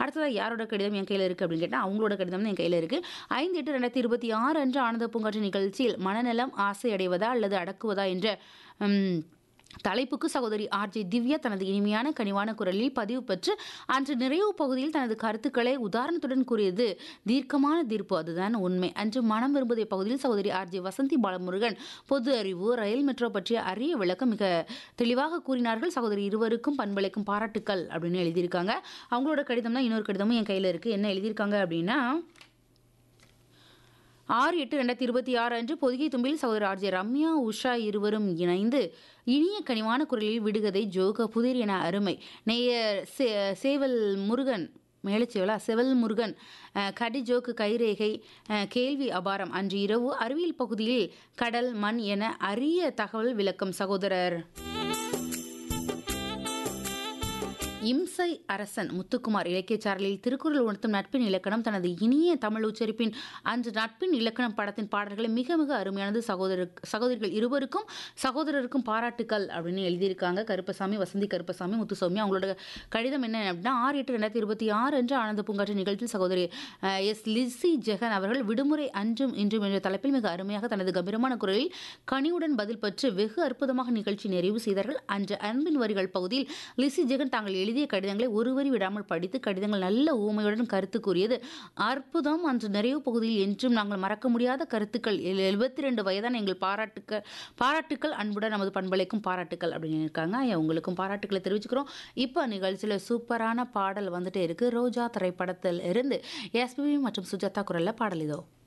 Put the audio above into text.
அடுத்ததா யாரோட கடிதம் என் கையில இருக்கு அப்படின்னு கேட்டா, அவங்களோட கடிதம் தான் என் கையில இருக்கு. 5/8/2026 அன்று ஆனந்த பூங்காற்று நிகழ்ச்சியில் மனநலம் ஆசை அடைவதா அல்லது அடக்குவதா என்ற ம் தலைப்புக்கு சகோதரி ஆர்ஜே திவ்யா தனது இனிமையான கனிவான குரலில் பதிவு பெற்று அன்று நிறைவு பகுதியில் தனது கருத்துக்களை உதாரணத்துடன் கூறியது தீர்க்கமான தீர்ப்பு. அதுதான் உண்மை. அன்று மனம் விரும்புதே பகுதியில் சகோதரி ஆர்ஜே வசந்தி பாலமுருகன் பொது அறிவு, ரயில் மெட்ரோ பற்றிய அரிய விளக்கம் மிக தெளிவாக கூறினார்கள். சகோதரி இருவருக்கும் பண்பளிக்கும் பாராட்டுக்கள் அப்படின்னு எழுதியிருக்காங்க. அவங்களோட கடிதம் தான் இன்னொரு கடிதமும் என் கையில் இருக்கு. என்ன எழுதியிருக்காங்க அப்படின்னா, 6/8/2026 அன்று பொதிகை தும்பில் சகோதரர் ஆர்ஜே ரம்யா, உஷா இருவரும் இணைந்து இனிய கனிவான குரலில் விடுகதை, ஜோக, புதிர் என அருமை. நேயர் சேவல் முருகன் மேலச்சேவலா செவல் முருகன் கடி ஜோக்கு, கைரேகை, கேள்வி அபாரம். அன்று இரவு அறிவியல் பகுதியில் கடல், மண் என அரிய தகவல் விளக்கம். சகோதரர் இம்சை அரசன் முத்துக்குமார் இலக்கியச் சாரலில் திருக்குறள் உணர்த்தும் நட்பின் இலக்கணம் தனது இனிய தமிழ் உச்சரிப்பின் அன்று நட்பின் இலக்கணம் படத்தின் பாடல்களை மிக மிக அருமையானது. சகோதரிகள் இருவருக்கும் சகோதரருக்கும் பாராட்டுக்கள் அப்படின்னு எழுதியிருக்காங்க. கருப்பசாமி, வசந்தி கருப்பசாமி, முத்துசாமி. அவங்களோட கடிதம் என்ன அப்படின்னா, 6/8/2026 அன்று ஆனந்த பூங்காற்று நிகழ்ச்சியில் சகோதரி எஸ் லிசி ஜெகன் அவர்கள் விடுமுறை அன்றும் இன்றும் என்ற தலைப்பில் மிக அருமையாக தனது கம்பீரமான குரலில் கனிவுடன் பதில் பெற்று வெகு அற்புதமாக நிகழ்ச்சி நிறைவு செய்தார்கள். அன்று அன்பின் வரிகள் பகுதியில் லிசி ஜெகன் தாங்கள் எழுதிய கடிதங்களை ஒரு வரி விடாமல் படித்து கடிதங்கள் நல்ல ஊமையுடன் கருத்து கூறியது அற்புதம். அன்று நிறைவு பகுதியில் என்றும் நாங்கள் மறக்க முடியாத கருத்துக்கள். 72 வயதான எங்கள் பாராட்டுக்கள் அன்புடன் நமது பண்பலைக்கும் பாராட்டுக்கள் அப்படின்னு இருக்காங்க. உங்களுக்கும் பாராட்டுக்களை தெரிவிச்சுக்கிறோம். இப்போ நிகழ்ச்சியில் சூப்பரான பாடல் வந்துட்டே இருக்கு. ரோஜா திரைப்படத்தில் இருந்து எஸ்பிபி மற்றும் சுஜாதா குரல்ல பாடல் இதோ.